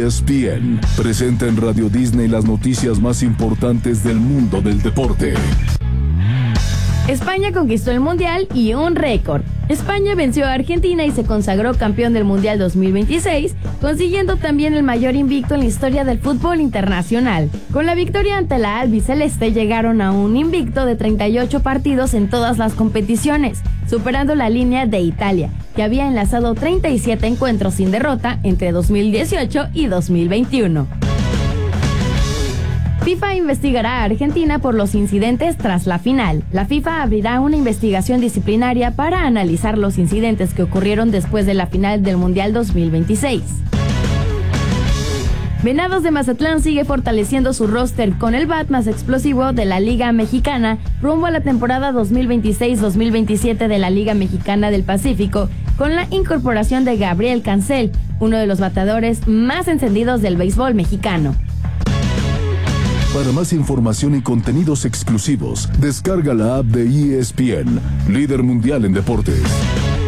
ESPN presenta en Radio Disney las noticias más importantes del mundo del deporte. España conquistó el Mundial y un récord. España venció a Argentina y se consagró campeón del Mundial 2026, consiguiendo también el mayor invicto en la historia del fútbol internacional. Con la victoria ante la albiceleste llegaron a un invicto de 38 partidos en todas las competiciones, superando la línea de Italia, que había enlazado 37 encuentros sin derrota entre 2018 y 2021. FIFA investigará a Argentina por los incidentes tras la final. La FIFA abrirá una investigación disciplinaria para analizar los incidentes que ocurrieron después de la final del Mundial 2026. Venados de Mazatlán sigue fortaleciendo su roster con el bat más explosivo de la Liga Mexicana rumbo a la temporada 2026-2027 de la Liga Mexicana del Pacífico, con la incorporación de Gabriel Cancel, uno de los bateadores más encendidos del béisbol mexicano. Para más información y contenidos exclusivos, descarga la app de ESPN, líder mundial en deportes.